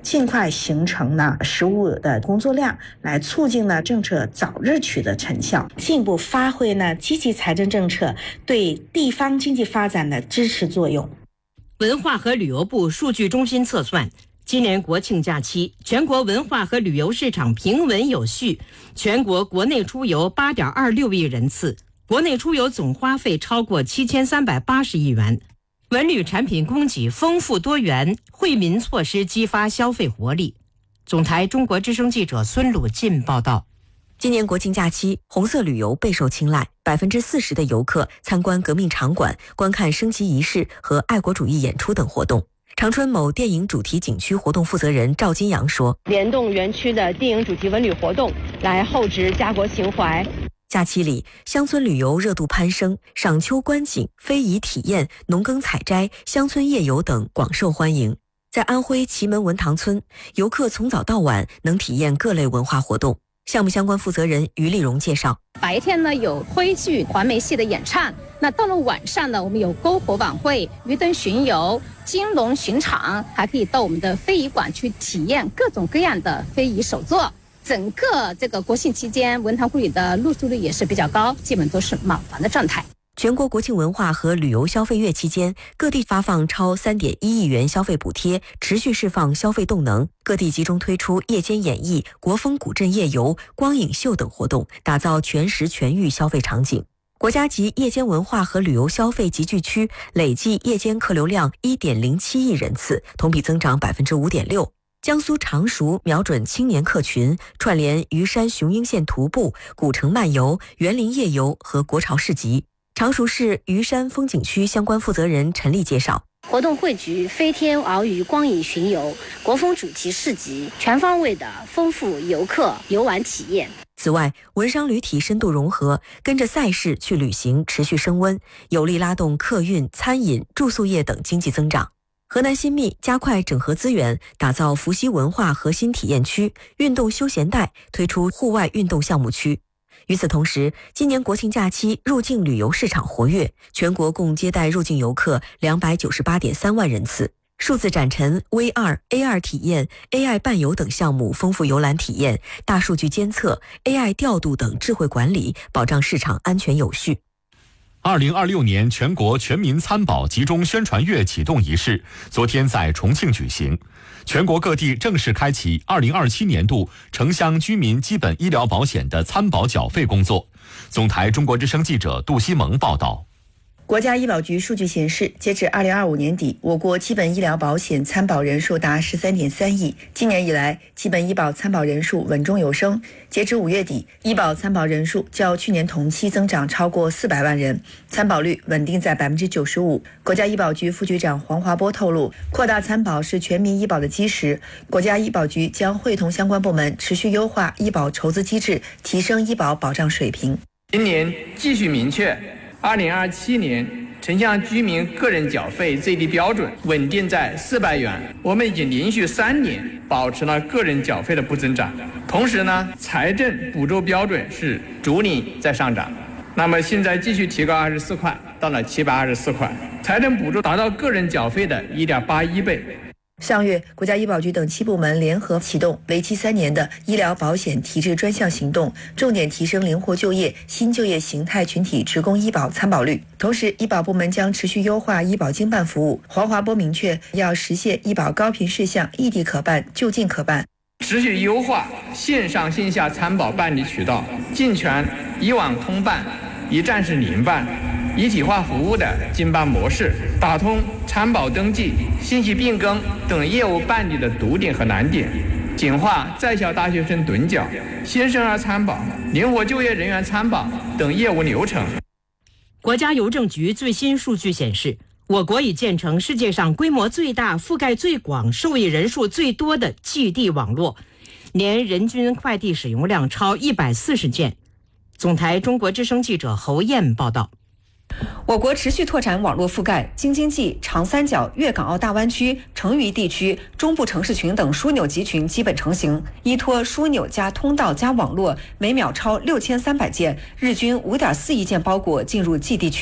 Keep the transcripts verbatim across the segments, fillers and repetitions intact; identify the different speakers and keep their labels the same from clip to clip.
Speaker 1: 尽快形成呢实务的工作量，来促进呢政策早日取得成效，进一步发挥呢积极财政政策对地方经济发展的支持作用。
Speaker 2: 文化和旅游部数据中心测算，今年国庆假期，全国文化和旅游市场平稳有序，全国国内出游 八点二六亿人次，国内出游总花费超过七千三百八十亿元。文旅产品供给丰富多元，惠民措施激发消费活力。总台中国之声记者孙鲁进报道。
Speaker 3: 今年国庆假期，红色旅游备受青睐，百分之四十的游客参观革命场馆，观看升旗仪式和爱国主义演出等活动。长春某电影主题景区活动负责人赵金阳说：“
Speaker 4: 联动园区的电影主题文旅活动，来厚植家国情怀。”
Speaker 3: 假期里，乡村旅游热度攀升，赏秋观景、非遗体验、农耕采摘、乡村夜游等广受欢迎。在安徽祁门文塘村，游客从早到晚能体验各类文化活动。项目相关负责人于丽荣介绍，
Speaker 5: 白天呢有徽剧、环梅戏的演唱，那到了晚上呢，我们有篝火晚会、鱼灯巡游、金龙巡场，还可以到我们的非遗馆去体验各种各样的非遗手作。整个这个国庆期间，文塘故里的入住率也是比较高，基本都是满房的状态。
Speaker 3: 全国国庆文化和旅游消费月期间，各地发放超 三点一亿元消费补贴，持续释放消费动能。各地集中推出夜间演艺、国风古镇夜游、光影秀等活动，打造全时全域消费场景。国家级夜间文化和旅游消费集聚区累计夜间客流量 一点零七亿人次，同比增长 百分之五点六。江苏常熟瞄准青年客群，串联虞山雄鹰线徒步、古城漫游、园林夜游和国潮市集。常熟市虞山风景区相关负责人陈丽介绍，
Speaker 6: 活动汇聚飞天鳌鱼光影巡游、国风主题市集，全方位的丰富游客游玩体验。
Speaker 3: 此外，文商旅体深度融合，跟着赛事去旅行持续升温，有力拉动客运、餐饮、住宿业等经济增长。河南新密加快整合资源，打造伏羲文化核心体验区、运动休闲带，推出户外运动项目区。与此同时，今年国庆假期入境旅游市场活跃，全国共接待入境游客 两百九十八点三万人次。数字展陈、V R、A R 体验、A I 伴游等项目丰富游览体验，大数据监测、A I 调度等智慧管理，保障市场安全有序。
Speaker 7: 二零二六年全国全民参保集中宣传月启动仪式昨天在重庆举行，全国各地正式开启二零二七年度城乡居民基本医疗保险的参保缴费工作。总台中国之声记者杜西蒙报道。
Speaker 1: 国家医保局数据显示，截至二零二五年底，我国基本医疗保险参保人数达 十三点三亿。今年以来，基本医保参保人数稳中有升。截至五月底，医保参保人数较去年同期增长超过四百万人，参保率稳定在 百分之九十五。国家医保局副局长黄华波透露，扩大参保是全民医保的基石。国家医保局将会同相关部门持续优化医保筹资机制，提升医保保障水平。
Speaker 8: 今年继续明确二零二七年城乡居民个人缴费最低标准稳定在四百元，我们已经连续三年保持了个人缴费的不增长。同时呢，财政补助标准是逐年在上涨，那么现在继续提高二十四块，到了七百二十四块，财政补助达到个人缴费的 一点八一倍。
Speaker 1: 上月，国家医保局等七部门联合启动为期三年的医疗保险提质专项行动，重点提升灵活就业、新就业形态群体职工医保参保率。同时，医保部门将持续优化医保经办服务。黄华波明确，要实现医保高频事项异地可办、就近可办，
Speaker 8: 持续优化线上线下参保办理渠道，健全以网通办、一站式联办、一体化服务的经办模式，打通参保登记、信息变更等业务办理的堵点和难点，简化在校大学生趸缴、新生儿参保、灵活就业人员参保等业务流程。
Speaker 2: 国家邮政局最新数据显示，我国已建成世界上规模最大、覆盖最广、受益人数最多的寄递网络，年人均快递使用量超一百四十件。总台中国之声记者侯燕报道。
Speaker 9: 我国持续拓展网络覆盖，京津冀、长三角、粤港澳大湾区、成渝地区、中部城市群等枢纽集群基本成型。依托枢纽加通道加网络，每秒超六千三百件，日均五点四亿件包裹进入寄递渠道。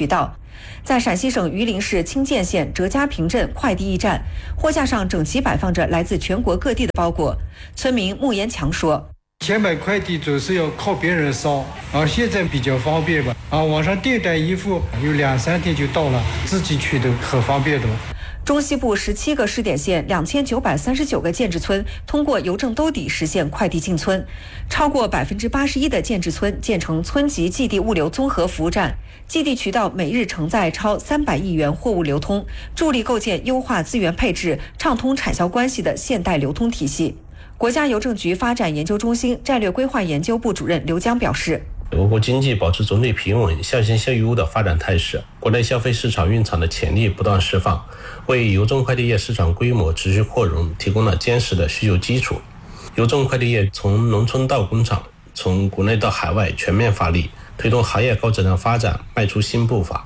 Speaker 9: 在陕西省榆林市清涧县哲家坪镇快递驿站，货架上整齐摆放着来自全国各地的包裹。村民穆延强说：“
Speaker 10: 前买快递总是要靠别人捎，啊，现在比较方便吧，啊，网上订单一付有两三天就到了，自己去都很方便的。”
Speaker 9: 中西部十七个试点县两千九百三十九个建制村通过邮政兜底实现快递进村，超过百分之八十一的建制村建成村级寄递物流综合服务站，寄递渠道每日承载超三百亿元货物流通，助力构建优化资源配置、畅通产销关系的现代流通体系。国家邮政局发展研究中心战略规划研究部主任刘江表示，
Speaker 11: 我国经济保持总体平稳、向新向优的发展态势，国内消费市场蕴藏的潜力不断释放，为邮政快递业市场规模持续扩容提供了坚实的需求基础。邮政快递业从农村到工厂，从国内到海外全面发力，推动行业高质量发展迈出新步伐。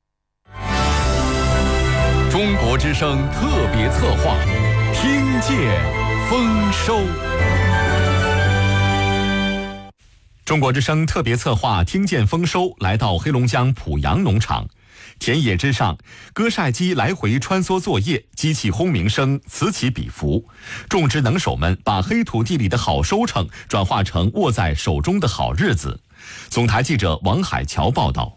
Speaker 7: 中国之声特别策划，听见丰收。中国之声特别策划听见丰收来到黑龙江濮阳农场，田野之上，割晒机来回穿梭作业，机器轰鸣声此起彼伏，种植能手们把黑土地里的好收成转化成握在手中的好日子。总台记者王海桥报道。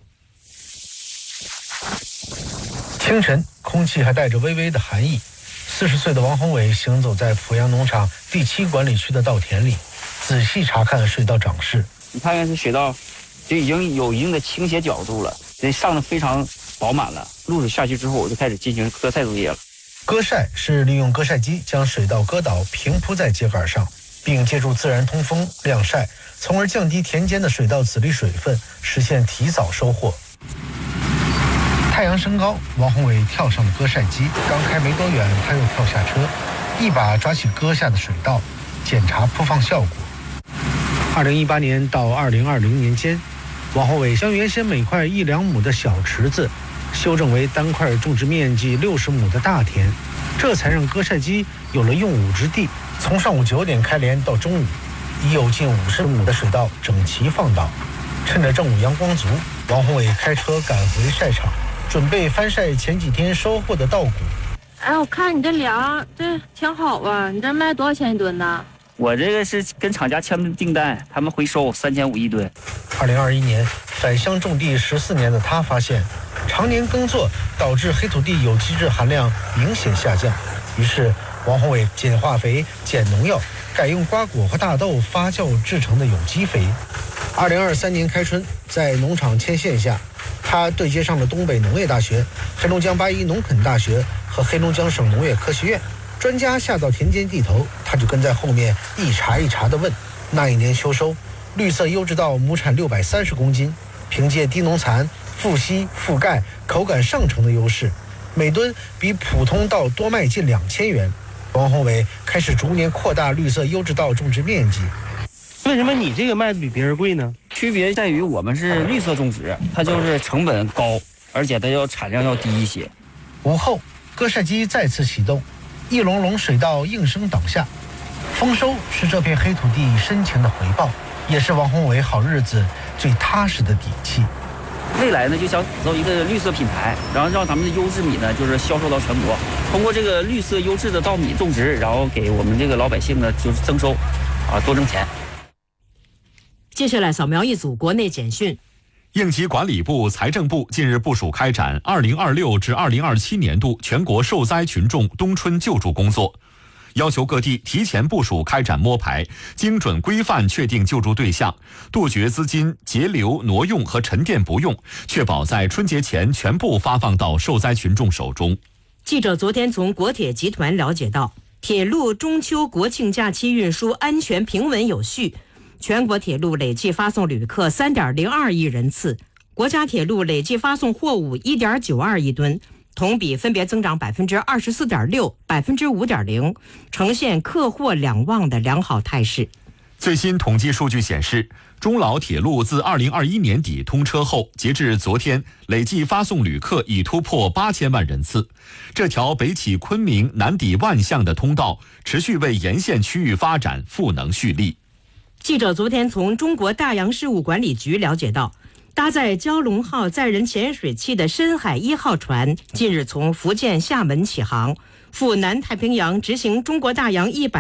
Speaker 12: 清晨，空气还带着微微的寒意。四十岁的王宏伟行走在濮阳农场第七管理区的稻田里，仔细查看水稻长势。
Speaker 13: 你看看这水稻就已经有一定的倾斜角度了，这上的非常饱满了。露水下去之后，我就开始进行割晒作业了。
Speaker 12: 割晒是利用割晒机将水稻割倒平铺在秸秆上，并借助自然通风晾晒，从而降低田间的水稻籽粒水分，实现提早收获。太阳升高，王宏伟跳上了割晒机，刚开没多远，他又跳下车，一把抓起割下的水稻，检查铺放效果。二零一八年到二零二零年间，王宏伟将原先每块一两亩的小池子修正为单块种植面积六十亩的大田，这才让割晒机有了用武之地。从上午九点开镰到中午，已有近五十亩的水稻整齐放倒。趁着正午阳光足，王宏伟开车赶回晒场，准备翻晒前几天收获的稻谷。
Speaker 14: 哎，我看你这粮这挺好啊，你这卖多少钱一吨呢？
Speaker 13: 我这个是跟厂家签的订单，他们回收三千五一吨。
Speaker 12: 二零二一年返乡种地十四年的他发现，常年耕作导致黑土地有机质含量明显下降，于是王宏伟减化肥、减农药，改用瓜果和大豆发酵制成的有机肥。二零二三年开春，在农场牵线下，他对接上了东北农业大学、黑龙江八一农垦大学和黑龙江省农业科学院。专家下到田间地头，他就跟在后面一茬一茬地问。那一年秋收，绿色优质稻亩产六百三十公斤，凭借低农残、富硒、富钙、口感上乘的优势，每吨比普通稻多卖近两千元。王宏伟开始逐年扩大绿色优质稻种植面积。
Speaker 15: 为什么你这个卖的比别人贵呢？
Speaker 13: 区别在于我们是绿色种植，它就是成本高，而且它要产量要低一些。
Speaker 12: 午后，割晒机再次启动，一笼笼水稻应声倒下。丰收是这片黑土地深情的回报，也是王宏伟好日子最踏实的底气。
Speaker 13: 未来呢，就想打造一个绿色品牌，然后让咱们的优质米呢，就是销售到全国。通过这个绿色优质的稻米种植，然后给我们这个老百姓呢，就是增收，啊，多挣钱。
Speaker 2: 接下来扫描一组国内简讯。
Speaker 7: 应急管理部、财政部近日部署开展二零二六至二零二七年度全国受灾群众冬春救助工作，要求各地提前部署开展摸排，精准规范确定救助对象，杜绝资金截留、挪用和沉淀不用，确保在春节前全部发放到受灾群众手中。
Speaker 2: 记者昨天从国铁集团了解到，铁路中秋国庆假期运输安全平稳有序。全国铁路累计发送旅客 三点零二亿人次，国家铁路累计发送货物 一点九二亿吨，同比分别增长 百分之二十四点六、百分之五点零，呈现客货两旺的良好态势。
Speaker 7: 最新统计数据显示，中老铁路自二零二一年底通车后，截至昨天，累计发送旅客已突破八千万人次。这条北起昆明、南抵万象的通道，持续为沿线区域发展赋能蓄力。
Speaker 2: 记者昨天从中国大洋事务管理局了解到， 搭载蛟龙号载人潜水器的深海一号船近日从福建厦门起航，赴南太平洋执行中国大洋一百